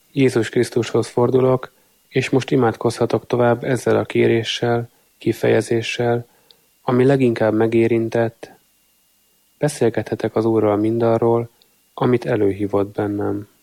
Jézus Krisztushoz fordulok, és most imádkozhatok tovább ezzel a kéréssel, kifejezéssel, ami leginkább megérintett, beszélgethetek az Úrral mindarról, amit előhívott bennem.